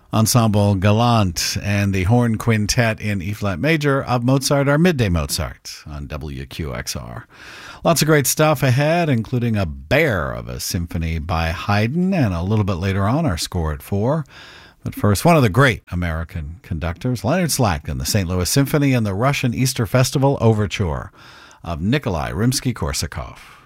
Ensemble Galant and the Horn Quintet in E-flat major of Mozart, our Midday Mozart on WQXR. Lots of great stuff ahead, including a bear of a symphony by Haydn, and a little bit later on, our score at 4. But first, one of the great American conductors, Leonard Slatkin, the St. Louis Symphony and the Russian Easter Festival Overture of Nikolai Rimsky-Korsakov.